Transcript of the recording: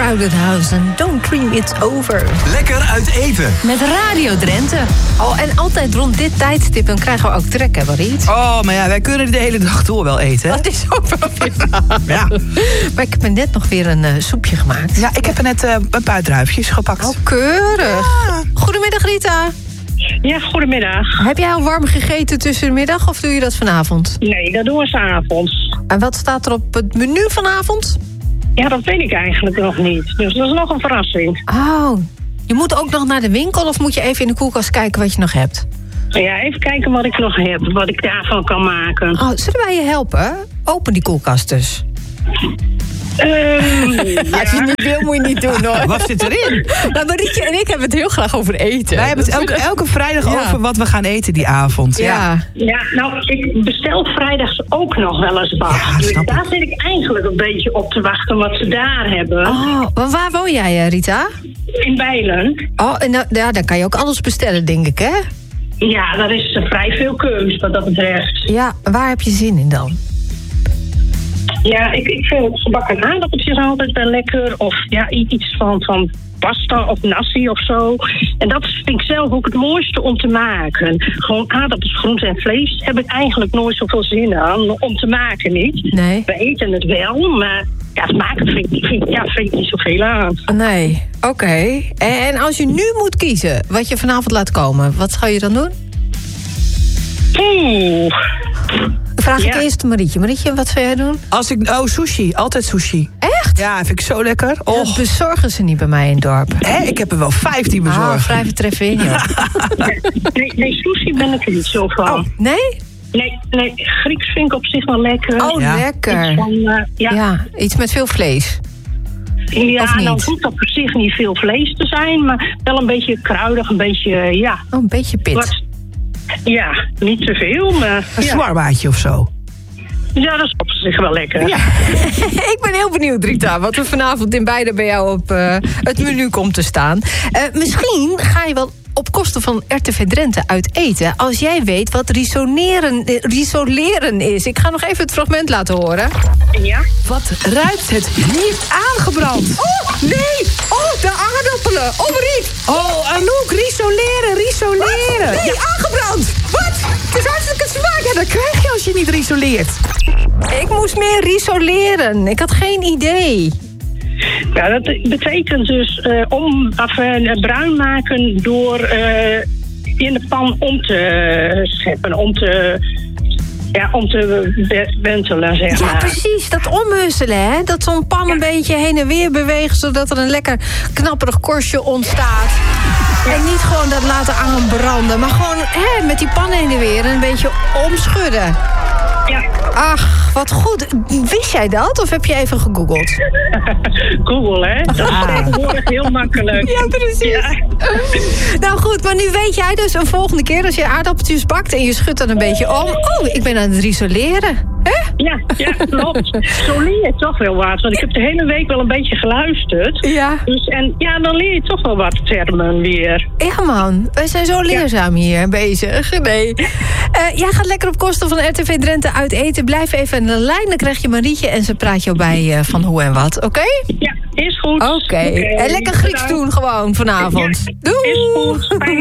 Crowded House en Don't Dream It's Over. Lekker uit eten. Met Radio Drenthe. Oh, en altijd rond dit tijdstip dan krijgen we ook trek, hè, Mariet? Oh, maar ja, wij kunnen de hele dag door wel eten. Dat is ook wel weer waar. Ja. Maar ik heb er net nog weer een soepje gemaakt. Ja, ik heb er net een paar druifjes gepakt. Oh, keurig. Ja. Goedemiddag, Rita. Ja, goedemiddag. Heb jij al warm gegeten tussen de middag of doe je dat vanavond? Nee, dat doen we 's avonds. En wat staat er op het menu vanavond? Ja, dat weet ik eigenlijk nog niet. Dus dat is nog een verrassing. Oh, je moet ook nog naar de winkel of moet je even in de koelkast kijken wat je nog hebt? Ja, even kijken wat ik nog heb, wat ik daarvan kan maken. Oh, zullen wij je helpen? Open die koelkast dus. Als je niet wil, moet je niet doen, hoor. Wat zit erin? Nou, Marietje en ik hebben het heel graag over eten. Wij hebben het elke vrijdag over wat we gaan eten die avond. Ja. Ja, nou, ik bestel vrijdags ook nog wel eens wat. Ja, dus snap ik. daar zit ik eigenlijk een beetje op te wachten wat ze daar hebben. Oh, maar waar woon jij, Rita? In Bijlen. Oh, en ja, dan kan je ook alles bestellen, denk ik, hè? Ja, daar is vrij veel keus wat dat betreft. Ja, waar heb je zin in dan? Ja, ik vind gebakken aardappeltjes altijd wel lekker. Of ja, iets van pasta of nasi of zo. En dat vind ik zelf ook het mooiste om te maken. Gewoon aardappels, groenten en vlees heb ik eigenlijk nooit zoveel zin aan. Om te maken niet. Nee. We eten het wel, maar ja, het maken vind ik niet zoveel aan. Nee, oké. En als je nu moet kiezen wat je vanavond laat komen, wat zou je dan doen? Oeh. Vraag ik Ja. eerst Marietje. Marietje, wat zou jij doen? Sushi. Altijd sushi. Echt? Ja, vind ik zo lekker. Dat bezorgen ze niet bij mij in het dorp. Hè, ik heb er wel 15 bezorgd. Ah, vrij vertreffen in, joh. Nee, sushi ben ik er niet zo van. Oh. Nee? Nee, Grieks vind ik op zich wel lekker. Oh, Ja. lekker. Iets van, Ja, iets met veel vlees. Of niet? Dan hoeft dat op zich niet veel vlees te zijn, maar wel een beetje kruidig, een beetje, ja. Oh, een beetje pit. Ja, niet te veel, maar Een shawarmaatje of zo. ja, dat is op zich wel lekker. Ja. Ik ben heel benieuwd, Rita, wat er vanavond in beide bij jou op het menu komt te staan. Misschien ga je wel op kosten van RTV Drenthe uit eten als jij weet wat risoleren is. Ik ga nog even het fragment laten horen. Ja? Wat ruikt het hier aangebrand? Oh, nee! Oh, de aardappelen! Oh, Mariet! Oh, Anouk, risoleren. Nee, aangebrand! Wat? Het is hartstikke smaak. Ja, dat krijg je als je niet risoleert. Ik moest meer risoleren. Ik had geen idee. Ja, dat betekent dus bruin maken door in de pan om te scheppen, om te wentelen, zeg maar. Ja, precies. Dat omhusselen, hè? Dat zo'n pan een beetje heen en weer beweegt, zodat er een lekker knapperig korstje ontstaat. En niet gewoon dat laten aanbranden, maar gewoon met die pan heen en weer een beetje omschudden. Ja. Ach, wat goed. Wist jij dat? Of heb je even gegoogeld? Google, hè? Dat is tegenwoordig heel makkelijk. Ja, precies. Ja. Nou goed, maar nu weet jij dus een volgende keer als je aardappeltjes bakt en je schudt dan een beetje om. Oh, ik ben aan het risoleren. Hè? Ja, klopt. Zo leer je toch wel wat. Want ik heb de hele week wel een beetje geluisterd. Ja. Dus, en ja, dan leer je toch wel wat termen weer. Ja, man. Wij zijn zo leerzaam hier bezig. Nee. Jij gaat lekker op kosten van RTV Drenthe uit eten. Blijf even aan de lijn. Dan krijg je Marietje en ze praat jou bij van hoe en wat. Oké? Ja, is goed. Oké. En lekker Grieks doen gewoon vanavond. Ja, Doei! is goed. Fijn